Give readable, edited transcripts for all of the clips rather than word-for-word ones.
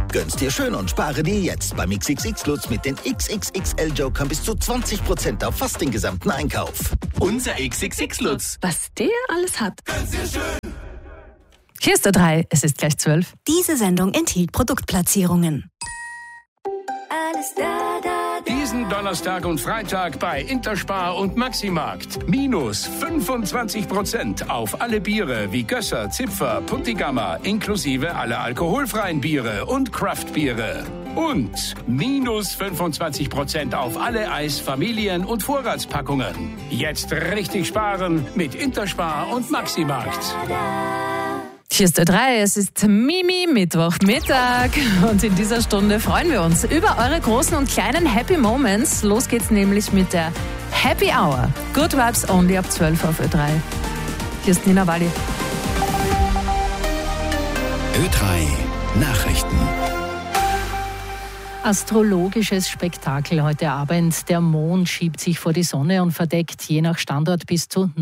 Gönn's dir schön und spare dir jetzt beim XXX-Lutz mit den XXXL-Jokern bis zu 20% auf fast den gesamten Einkauf. Unser XXX-Lutz. Was der alles hat. Gönn's dir schön. Hier ist der 3, es ist gleich 12. Diese Sendung enthielt Produktplatzierungen. Alles da, da, da. Diesen Donnerstag und Freitag bei Interspar und Maximarkt. Minus 25% auf alle Biere wie Gösser, Zipfer, Puntigammer, inklusive aller alkoholfreien Biere und Craftbiere. Und minus 25% auf alle Eis-, Familien- und Vorratspackungen. Jetzt richtig sparen mit Interspar und Maximarkt. Hier ist der 3, es ist Mimi, Mittwochmittag. Und in dieser Stunde freuen wir uns über eure großen und kleinen Happy Moments. Los geht's nämlich mit der Happy Hour. Good Vibes Only ab 12 auf Ö3. Hier ist Nina Walli. Ö3 Nachrichten. Astrologisches Spektakel heute Abend. Der Mond schiebt sich vor die Sonne und verdeckt je nach Standort bis zu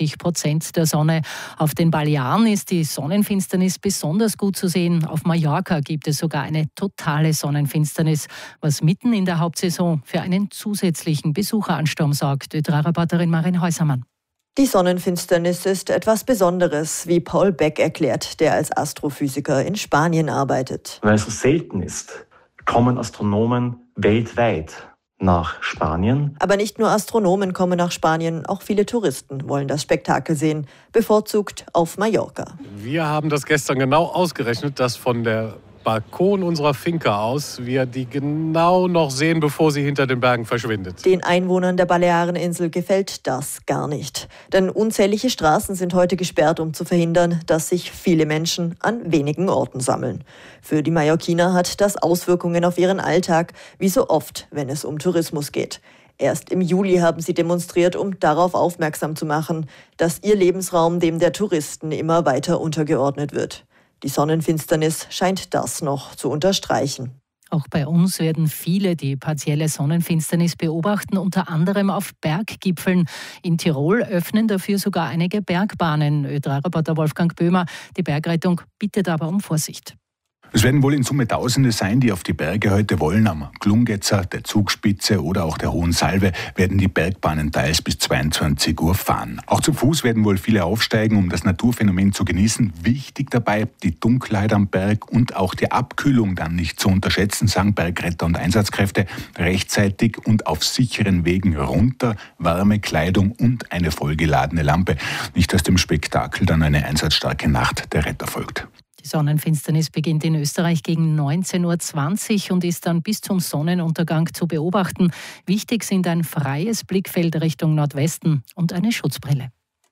90% der Sonne. Auf den Balearen ist die Sonnenfinsternis besonders gut zu sehen. Auf Mallorca gibt es sogar eine totale Sonnenfinsternis, was mitten in der Hauptsaison für einen zusätzlichen Besucheransturm sorgt. Ö3-Reporterin Marin Häusermann. Die Sonnenfinsternis ist etwas Besonderes, wie Paul Beck erklärt, der als Astrophysiker in Spanien arbeitet. Weil es so selten ist, kommen Astronomen weltweit nach Spanien. Aber nicht nur Astronomen kommen nach Spanien, auch viele Touristen wollen das Spektakel sehen, bevorzugt auf Mallorca. Wir haben das gestern genau ausgerechnet, dass von der Balkon unserer Finca aus wir die genau noch sehen, bevor sie hinter den Bergen verschwindet. Den Einwohnern der Baleareninsel gefällt das gar nicht. Denn unzählige Straßen sind heute gesperrt, um zu verhindern, dass sich viele Menschen an wenigen Orten sammeln. Für die Mallorquiner hat das Auswirkungen auf ihren Alltag, wie so oft, wenn es um Tourismus geht. Erst im Juli haben sie demonstriert, um darauf aufmerksam zu machen, dass ihr Lebensraum dem der Touristen immer weiter untergeordnet wird. Die Sonnenfinsternis scheint das noch zu unterstreichen. Auch bei uns werden viele die partielle Sonnenfinsternis beobachten, unter anderem auf Berggipfeln. In Tirol öffnen dafür sogar einige Bergbahnen. Ö3-Reporter Wolfgang Böhmer. Die Bergrettung bittet aber um Vorsicht. Es werden wohl in Summe Tausende sein, die auf die Berge heute wollen. Am Glungetzer, der Zugspitze oder auch der Hohen Salve werden die Bergbahnen teils bis 22 Uhr fahren. Auch zu Fuß werden wohl viele aufsteigen, um das Naturphänomen zu genießen. Wichtig dabei, die Dunkelheit am Berg und auch die Abkühlung dann nicht zu unterschätzen, sagen Bergretter und Einsatzkräfte. Rechtzeitig und auf sicheren Wegen runter, warme Kleidung und eine vollgeladene Lampe. Nicht, dass dem Spektakel dann eine einsatzstarke Nacht der Retter folgt. Die Sonnenfinsternis beginnt in Österreich gegen 19.20 Uhr und ist dann bis zum Sonnenuntergang zu beobachten. Wichtig sind ein freies Blickfeld Richtung Nordwesten und eine Schutzbrille.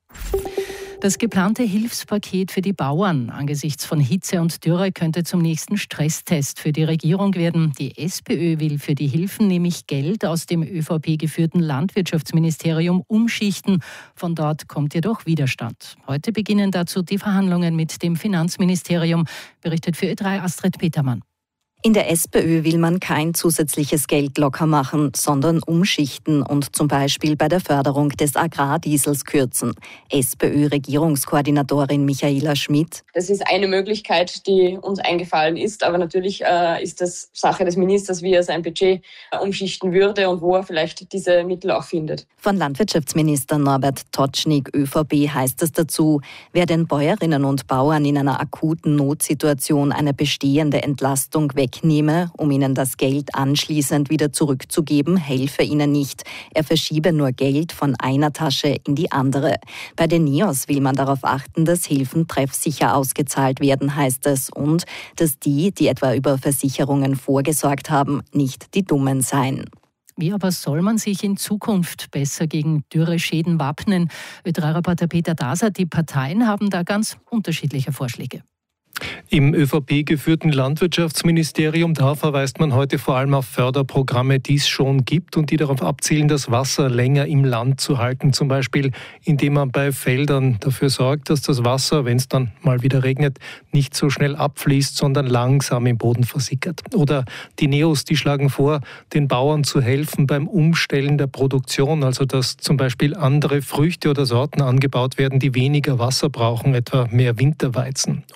Das geplante Hilfspaket für die Bauern angesichts von Hitze und Dürre könnte zum nächsten Stresstest für die Regierung werden. Die SPÖ will für die Hilfen nämlich Geld aus dem ÖVP-geführten Landwirtschaftsministerium umschichten. Von dort kommt jedoch Widerstand. Heute beginnen dazu die Verhandlungen mit dem Finanzministerium, berichtet für Ö3 Astrid Petermann. In der SPÖ will man kein zusätzliches Geld locker machen, sondern umschichten und zum Beispiel bei der Förderung des Agrardiesels kürzen. SPÖ-Regierungskoordinatorin Michaela Schmidt. Das ist eine Möglichkeit, die uns eingefallen ist, aber natürlich ist das Sache des Ministers, wie er sein Budget umschichten würde und wo er vielleicht diese Mittel auch findet. Von Landwirtschaftsminister Norbert Totschnig, ÖVP, heißt es dazu, wer den Bäuerinnen und Bauern in einer akuten Notsituation eine bestehende Entlastung wegnehme, um ihnen das Geld anschließend wieder zurückzugeben, helfe ihnen nicht. Er verschiebe nur Geld von einer Tasche in die andere. Bei den NEOS will man darauf achten, dass Hilfen treffsicher ausgezahlt werden, heißt es, und dass die etwa über Versicherungen vorgesorgt haben, nicht die Dummen seien. Wie aber soll man sich in Zukunft besser gegen Dürreschäden wappnen? Ö3-Reporter Peter Daser, die Parteien haben da ganz unterschiedliche Vorschläge. Im ÖVP-geführten Landwirtschaftsministerium, da verweist man heute vor allem auf Förderprogramme, die es schon gibt und die darauf abzielen, das Wasser länger im Land zu halten. Zum Beispiel, indem man bei Feldern dafür sorgt, dass das Wasser, wenn es dann mal wieder regnet, nicht so schnell abfließt, sondern langsam im Boden versickert. Oder die NEOS, die schlagen vor, den Bauern zu helfen beim Umstellen der Produktion, also dass zum Beispiel andere Früchte oder Sorten angebaut werden, die weniger Wasser brauchen, etwa mehr Winterweizen. Und die Grünen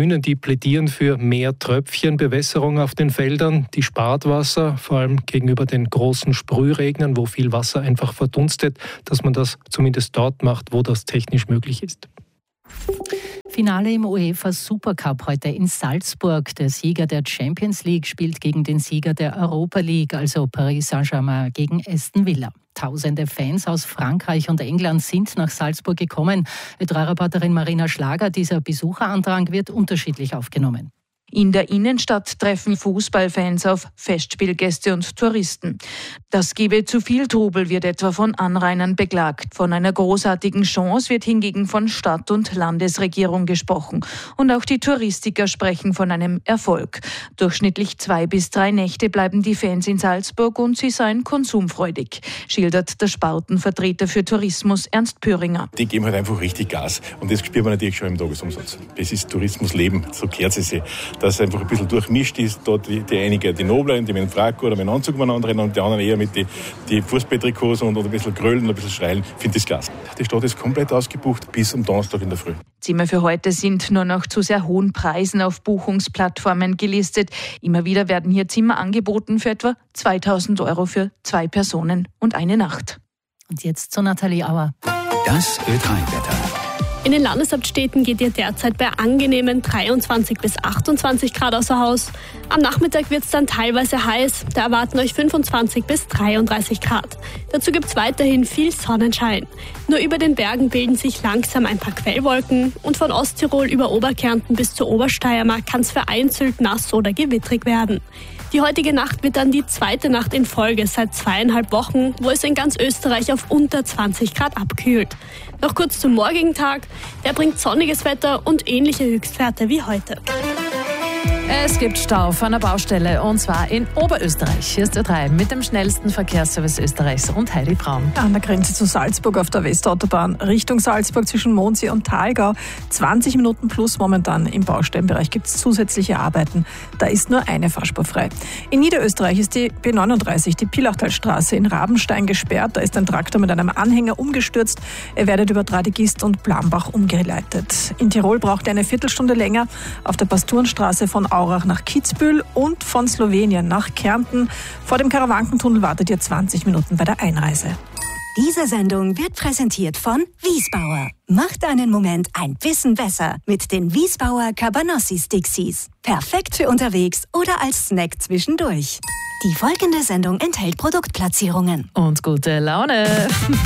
Grünen, die plädieren für mehr Tröpfchenbewässerung auf den Feldern. Die spart Wasser, vor allem gegenüber den großen Sprühregnern, wo viel Wasser einfach verdunstet, dass man das zumindest dort macht, wo das technisch möglich ist. Finale im UEFA Supercup heute in Salzburg. Der Sieger der Champions League spielt gegen den Sieger der Europa League, also Paris Saint-Germain gegen Aston Villa. Tausende Fans aus Frankreich und England sind nach Salzburg gekommen. Reporterin Marina Schlager, dieser Besucherandrang wird unterschiedlich aufgenommen. In der Innenstadt treffen Fußballfans auf Festspielgäste und Touristen. Das gebe zu viel Trubel, wird etwa von Anrainern beklagt. Von einer großartigen Chance wird hingegen von Stadt- und Landesregierung gesprochen. Und auch die Touristiker sprechen von einem Erfolg. Durchschnittlich 2 bis 3 Nächte bleiben die Fans in Salzburg und sie seien konsumfreudig, schildert der Spartenvertreter für Tourismus Ernst Pöhringer. Die geben halt einfach richtig Gas und das spürt man natürlich schon im Tagesumsatz. Das ist Tourismusleben, so gehört es sich. Dass einfach ein bisschen durchmischt ist, dort die einige die Nobler, die mit dem Frack oder mit dem Anzug miteinander rennen und die anderen eher mit die Fußballtrikots und ein bisschen grölen und ein bisschen schreien. Ich finde das klasse. Die Stadt ist komplett ausgebucht bis am Donnerstag in der Früh. Zimmer für heute sind nur noch zu sehr hohen Preisen auf Buchungsplattformen gelistet. Immer wieder werden hier Zimmer angeboten für etwa 2.000 € für 2 Personen und eine Nacht. Und jetzt zu Nathalie Auer. Das Ö3-Wetter. In den Landeshauptstädten geht ihr derzeit bei angenehmen 23 bis 28 Grad außer Haus. Am Nachmittag wird es dann teilweise heiß. Da erwarten euch 25 bis 33 Grad. Dazu gibt es weiterhin viel Sonnenschein. Nur über den Bergen bilden sich langsam ein paar Quellwolken. Und von Osttirol über Oberkärnten bis zur Obersteiermark kann es vereinzelt nass oder gewittrig werden. Die heutige Nacht wird dann die zweite Nacht in Folge seit 2,5 Wochen, wo es in ganz Österreich auf unter 20 Grad abkühlt. Noch kurz zum morgigen Tag. Der bringt sonniges Wetter und ähnliche Höchstwerte wie heute. Es gibt Stau auf einer Baustelle und zwar in Oberösterreich. Hier ist Ö3 mit dem schnellsten Verkehrsservice Österreichs und Heidi Braun. An der Grenze zu Salzburg auf der Westautobahn Richtung Salzburg zwischen Mondsee und Thalgau. 20 Minuten plus momentan im Baustellenbereich gibt es zusätzliche Arbeiten. Da ist nur eine Fahrspur frei. In Niederösterreich ist die B39, die Pilachtalstraße in Rabenstein gesperrt. Da ist ein Traktor mit einem Anhänger umgestürzt. Er wird über Tradigist und Blambach umgeleitet. In Tirol braucht er eine Viertelstunde länger auf der Pasturenstraße von Aurach nach Kitzbühel und von Slowenien nach Kärnten. Vor dem Karawankentunnel wartet ihr 20 Minuten bei der Einreise. Diese Sendung wird präsentiert von Wiesbauer. Macht einen Moment ein bisschen besser mit den Wiesbauer Cabanossi Stixies. Perfekt für unterwegs oder als Snack zwischendurch. Die folgende Sendung enthält Produktplatzierungen. Und gute Laune.